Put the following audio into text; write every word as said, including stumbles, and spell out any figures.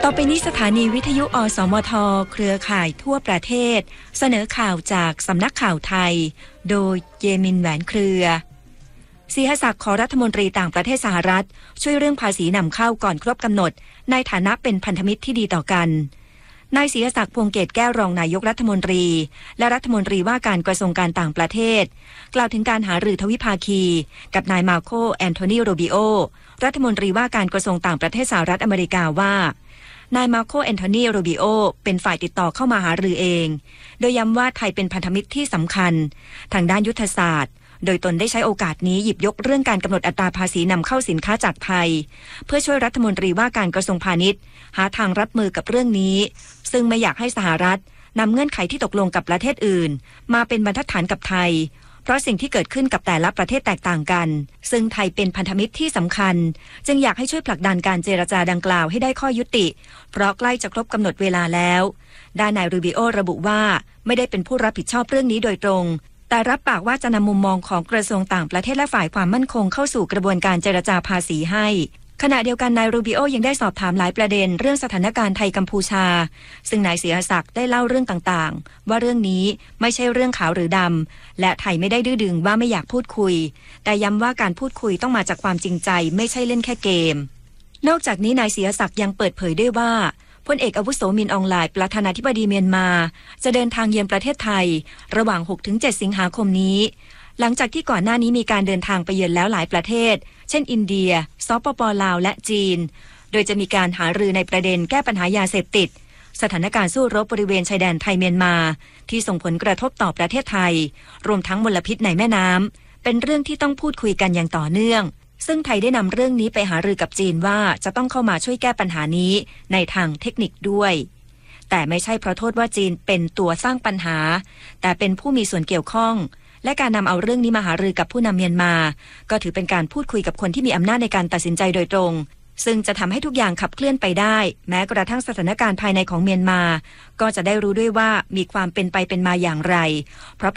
ต่อไปนี้สถานีวิทยุอสมทเครือข่ายทั่วประเทศเสนอข่าวจากสำนักข่าวไทยโดยเยมินแหวนเครือศิหศักดิ์ขอรัฐมนตรีต่างประเทศสหรัฐช่วยเรื่องภาษีนำเข้าก่อนครบกำหนดในฐานะเป็นพันธมิตรที่ดีต่อกันนายศิหศักดิ์พวงเกตแก้วรองนายกรัฐมนตรีและรัฐมนตรีว่าการกระทรวงการต่างประเทศกล่าวถึงการหารือทวิภาคีกับนายมาโคแอนโทนีโรบิโอรัฐมนตรีว่าการกระทรวงต่างประเทศสหรัฐอเมริกาว่านายมาโคแอนโทนีโรบิโอเป็นฝ่ายติดต่อเข้ามาหารือเองโดยย้ำว่าไทยเป็นพันธมิตรที่สำคัญทางด้านยุทธศาสตร์โดยตนได้ใช้โอกาสนี้หยิบยกเรื่องการกำหนดอัตราภาษีนำเข้าสินค้าจากไทยเพื่อช่วยรัฐมนตรีว่าการกระทรวงพาณิชย์หาทางรับมือกับเรื่องนี้ซึ่งไม่อยากให้สหรัฐนำเงื่อนไขที่ตกลงกับประเทศอื่นมาเป็นบรรทัดฐานกับไทยเพราะสิ่งที่เกิดขึ้นกับแต่ละประเทศแตกต่างกันซึ่งไทยเป็นพันธมิตรที่สำคัญจึงอยากให้ช่วยผลักดันการเจรจาดังกล่าวให้ได้ข้อยุติเพราะใกล้จะครบกำหนดเวลาแล้วด้านนายรูบิโอระบุว่าไม่ได้เป็นผู้รับผิดชอบเรื่องนี้โดยตรงแต่รับปากว่าจะนำมุมมองของกระทรวงต่างประเทศและฝ่ายความมั่นคงเข้าสู่กระบวนการเจรจาภาษีให้ขณะเดียวกันนายรูบิโอยังได้สอบถามหลายประเด็นเรื่องสถานการณ์ไทยกัมพูชาซึ่งนายศิหศักดิ์ได้เล่าเรื่องต่างๆว่าเรื่องนี้ไม่ใช่เรื่องขาวหรือดำและไทยไม่ได้ดื้อดึงว่าไม่อยากพูดคุยแต่ย้ำว่าการพูดคุยต้องมาจากความจริงใจไม่ใช่เล่นแค่เกมนอกจากนี้นายศิหศักดิ์ยังเปิดเผยด้วยว่าพลเอกอาวุโสมินอองหลายประธานาธิบดีเมียนมาจะเดินทางเยือนประเทศไทยระหว่าง หกถึงเจ็ด สิงหาคมนี้หลังจากที่ก่อนหน้านี้มีการเดินทางไปเยือนแล้วหลายประเทศเช่นอินเดียสปป.ลาวและจีนโดยจะมีการหารือในประเด็นแก้ปัญหายาเสพติดสถานการณ์สู้รบบริเวณชายแดนไทยเมียนมาที่ส่งผลกระทบต่อประเทศไทยรวมทั้งมลพิษในแม่น้ำเป็นเรื่องที่ต้องพูดคุยกันอย่างต่อเนื่องซึ่งไทยได้นำเรื่องนี้ไปหารือกับจีนว่าจะต้องเข้ามาช่วยแก้ปัญหานี้ในทางเทคนิคด้วยแต่ไม่ใช่เพราะโทษว่าจีนเป็นตัวสร้างปัญหาแต่เป็นผู้มีส่วนเกี่ยวข้องและการนำเอาเรื่องนี้มาหารือกับผู้นำเมียนมาก็ถือเป็นการพูดคุยกับคนที่มีอำนาจในการตัดสินใจโดยตรงซึ่งจะทำให้ทุกอย่างขับเคลื่อนไปได้แม้กระทั่งสถานการณ์ภายในของเมียนมาก็จะได้รู้ด้วยว่ามีความเป็นไปเป็นมาอย่างไรเพราะ